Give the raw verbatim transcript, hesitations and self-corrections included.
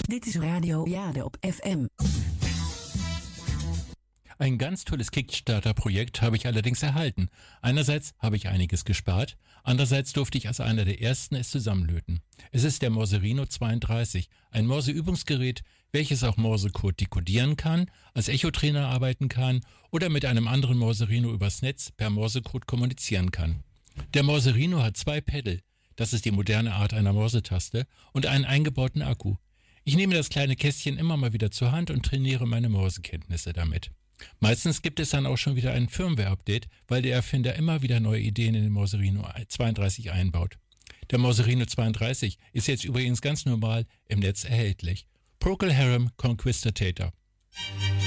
Dit is Radio Jade op F M. Ein ganz tolles Kickstarter-Projekt habe ich allerdings erhalten. Einerseits habe ich einiges gespart, andererseits durfte ich als einer der ersten es zusammenlöten. Es ist der Morserino zweiunddreißig, ein Morse-Übungsgerät, welches auch Morsecode dekodieren kann, als Echotrainer arbeiten kann oder mit einem anderen Morserino übers Netz per Morsecode kommunizieren kann. Der Morserino hat zwei Pedal, das ist die moderne Art einer Morsetaste, und einen eingebauten Akku. Ich nehme das kleine Kästchen immer mal wieder zur Hand und trainiere meine Morsekenntnisse damit. Meistens gibt es dann auch schon wieder ein Firmware-Update, weil der Erfinder immer wieder neue Ideen in den Morserino zweiunddreißig einbaut. Der Morserino zweiunddreißig ist jetzt übrigens ganz normal im Netz erhältlich. Procol Harum Conquistator.